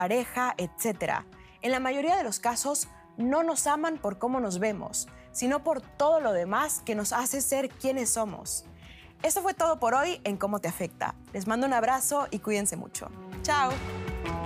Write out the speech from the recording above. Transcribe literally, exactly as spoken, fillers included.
pareja, etcétera. En la mayoría de los casos, no nos aman por cómo nos vemos, sino por todo lo demás que nos hace ser quienes somos. Esto fue todo por hoy en Cómo te afecta. Les mando un abrazo y cuídense mucho. ¡Chao!